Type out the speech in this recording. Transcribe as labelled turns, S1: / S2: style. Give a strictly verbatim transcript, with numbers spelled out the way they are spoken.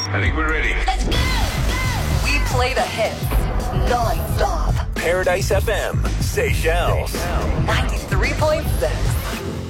S1: I think we're ready.
S2: Let's go! We play the hits non-stop.
S3: Paradise F M, Seychelles.
S2: ninety-three point six.